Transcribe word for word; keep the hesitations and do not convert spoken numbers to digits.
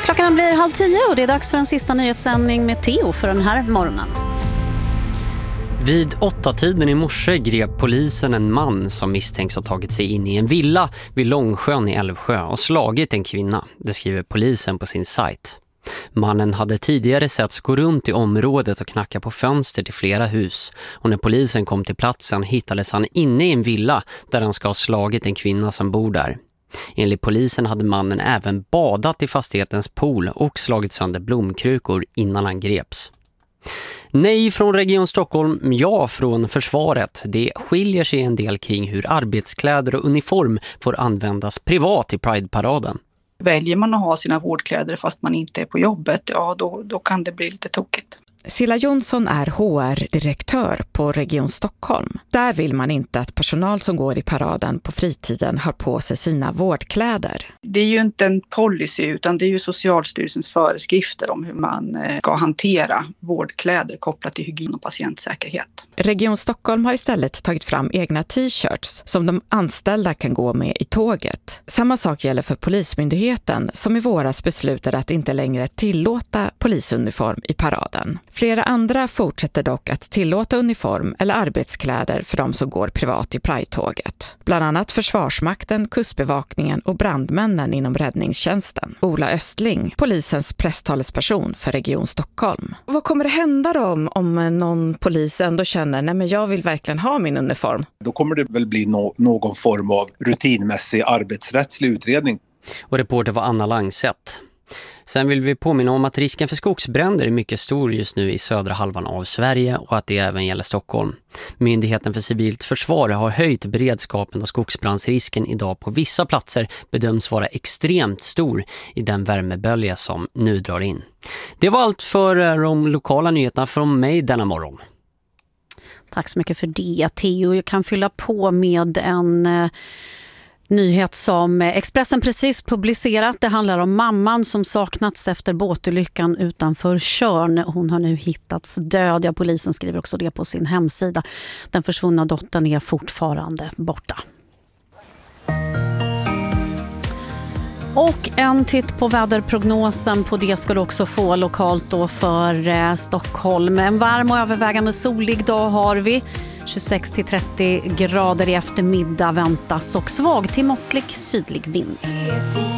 Klockan blir halv tio och det är dags för en sista nyhetssändning med Theo för den här morgonen. Vid åtta tiden i morse grep polisen en man som misstänks ha tagit sig in i en villa vid Långsjön i Älvsjö och slagit en kvinna. Det skriver polisen på sin sajt. Mannen hade tidigare setts gå runt i området och knacka på fönster till flera hus. Och när polisen kom till platsen hittades han inne i en villa där han ska ha slagit en kvinna som bor där. Enligt polisen hade mannen även badat i fastighetens pool och slagit sönder blomkrukor innan han greps. Nej från Region Stockholm, ja från försvaret. Det skiljer sig en del kring hur arbetskläder och uniform får användas privat i Pride-paraden. Väljer man att ha sina vårdkläder fast man inte är på jobbet, ja då, då kan det bli lite tokigt. Silla Jonsson är H R-direktör på Region Stockholm. Där vill man inte att personal som går i paraden på fritiden har på sig sina vårdkläder. Det är ju inte en policy utan det är ju Socialstyrelsens föreskrifter om hur man ska hantera vårdkläder kopplat till hygien och patientsäkerhet. Region Stockholm har istället tagit fram egna t-shirts som de anställda kan gå med i tåget. Samma sak gäller för Polismyndigheten som i våras beslutade att inte längre tillåta polisuniform i paraden. Flera andra fortsätter dock att tillåta uniform eller arbetskläder för de som går privat i Pride-tåget. Bland annat Försvarsmakten, Kustbevakningen och brandmännen inom räddningstjänsten. Ola Östling, polisens presstalesperson för Region Stockholm. Vad kommer det hända då om, om någon polis ändå känner nej men jag vill verkligen ha min uniform? Då kommer det väl bli no- någon form av rutinmässig arbetsrättslig utredning. Och reporter var Anna Langset. Sen vill vi påminna om att risken för skogsbränder är mycket stor just nu i södra halvan av Sverige och att det även gäller Stockholm. Myndigheten för civilt försvar har höjt beredskapen och skogsbrandsrisken idag på vissa platser bedöms vara extremt stor i den värmebölja som nu drar in. Det var allt för de lokala nyheterna från mig denna morgon. Tack så mycket för det, Theo. Jag kan fylla på med en eh, nyhet som Expressen precis publicerat. Det handlar om mamman som saknats efter båtolyckan utanför Tjörn. Hon har nu hittats död. Ja, polisen skriver också det på sin hemsida. Den försvunna dottern är fortfarande borta. Och en titt på väderprognosen, på det ska du också få lokalt då för eh, Stockholm. En varm och övervägande solig dag har vi. tjugosex till trettio grader i eftermiddag väntas och svag till måttlig sydlig vind.